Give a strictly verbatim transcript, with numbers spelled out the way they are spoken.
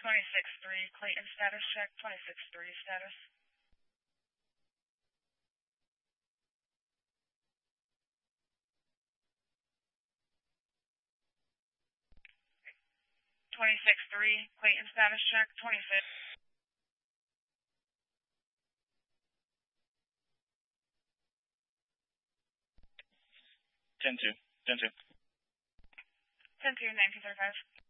twenty-six three, Clayton status check, twenty-six three status. twenty-six three, Clayton status check, twenty-six. ten two, ten two. ten two, nineteen thirty-five.